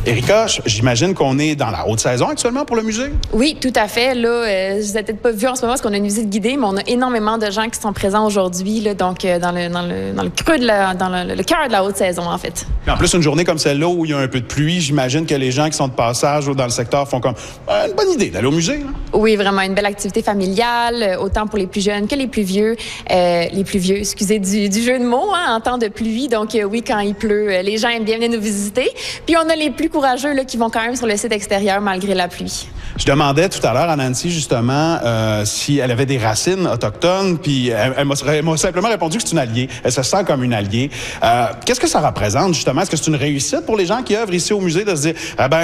Erika, j'imagine qu'on est dans la haute saison actuellement pour le musée? Oui, tout à fait. Là, je vous ai peut-être pas vu en ce moment parce qu'on a une visite guidée, mais on a énormément de gens qui sont présents aujourd'hui, là, donc dans le creux le cœur de la haute saison, en fait. Puis en plus, une journée comme celle-là où il y a un peu de pluie, j'imagine que les gens qui sont de passage dans le secteur font comme une bonne idée d'aller au musée. Là. Oui, vraiment, une belle activité familiale, autant pour les plus jeunes que les plus vieux. Excusez du jeu de mots, hein, en temps de pluie. Donc oui, quand il pleut, les gens aiment bien venir nous visiter. Puis on a les plus courageux là, qui vont quand même sur le site extérieur malgré la pluie. Je demandais tout à l'heure à Nancy, justement, si elle avait des racines autochtones, puis elle m'a simplement répondu que c'est une alliée. Elle se sent comme une alliée. Qu'est-ce que ça représente, justement? Est-ce que c'est une réussite pour les gens qui œuvrent ici au musée de se dire,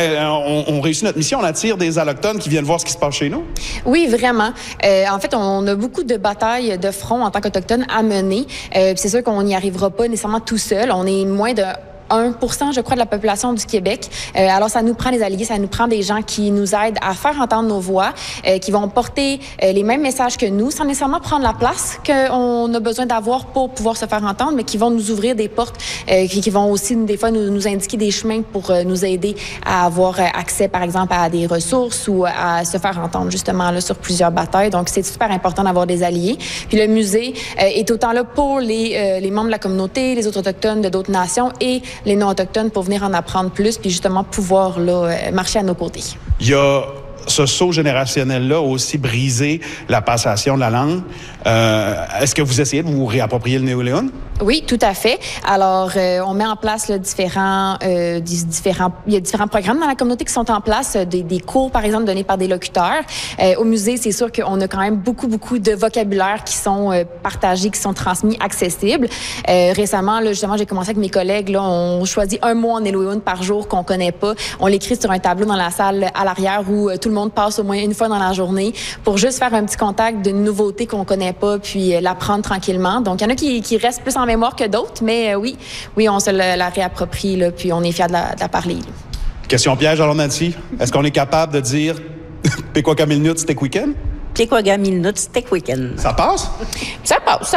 on réussit notre mission, on attire des Allochtones qui viennent voir ce qui se passe chez nous? Oui, vraiment. En fait, on a beaucoup de batailles de front en tant qu'Autochtones à mener. C'est sûr qu'on n'y arrivera pas nécessairement tout seul. On est moins de 1%, je crois, de la population du Québec. Alors, ça nous prend des alliés, ça nous prend des gens qui nous aident à faire entendre nos voix, qui vont porter les mêmes messages que nous, sans nécessairement prendre la place qu'on a besoin d'avoir pour pouvoir se faire entendre, mais qui vont nous ouvrir des portes, qui vont aussi, des fois, nous indiquer des chemins pour nous aider à avoir accès, par exemple, à des ressources ou à se faire entendre, justement, là, sur plusieurs batailles. Donc, c'est super important d'avoir des alliés. Puis le musée est autant là pour les membres de la communauté, les autres Autochtones de d'autres nations et les non-autochtones pour venir en apprendre plus puis justement pouvoir là, marcher à nos côtés. Il y a ce saut générationnel-là aussi brisé la passation de la langue. Est-ce que vous essayez de vous réapproprier le néo-léon? Oui, tout à fait. Alors, on met en place là, il y a différents programmes dans la communauté qui sont en place, des cours, par exemple, donnés par des locuteurs. Au musée, c'est sûr qu'on a quand même beaucoup de vocabulaire qui sont partagés, qui sont transmis, accessibles. Récemment, là, justement, j'ai commencé avec mes collègues. Là, on choisit un mot en néo-léon par jour qu'on connaît pas. On l'écrit sur un tableau dans la salle à l'arrière où tout le monde passe au moins une fois dans la journée pour juste faire un petit contact d'une nouveauté qu'on connaît pas, puis l'apprendre tranquillement. Donc, il y en a qui restent plus en mémoire que d'autres, mais oui, on se la réapproprie, là, puis on est fiers de la parler. Là. Question piège, alors Nancy. Est-ce qu'on est capable de dire « Pequawkamilnut, c'était week-end » ? Pequawkamilnut, c'était week-end. Ça passe? Ça passe.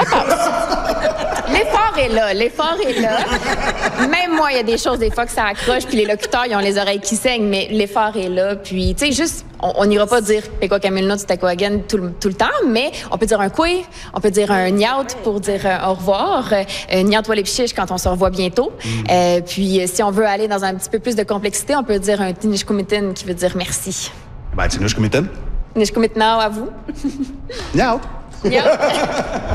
L'effort est là. Même moi, il y a des choses, des fois, que ça accroche, puis les locuteurs, ils ont les oreilles qui saignent, mais l'effort est là. Puis, tu sais, juste, on n'ira pas dire Pequawkamilnut, c'était Wagan tout le temps, mais on peut dire un koué, on peut dire un niaut pour dire au revoir, niaut walipchiche quand on se revoit bientôt. Puis, si on veut aller dans un petit peu plus de complexité, on peut dire un tinishkumitin qui veut dire merci. Ben, tinishkumitin. Tinishkumitnao à vous. Niaut.